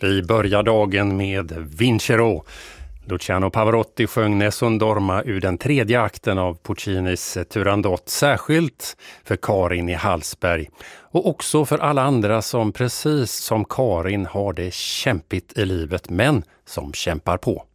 Vi börjar dagen med Vincero. Luciano Pavarotti sjöng Nessun Dorma ur den tredje akten av Puccinis Turandot, särskilt för Karin i Hallsberg och också för alla andra som precis som Karin har det kämpigt i livet men som kämpar på.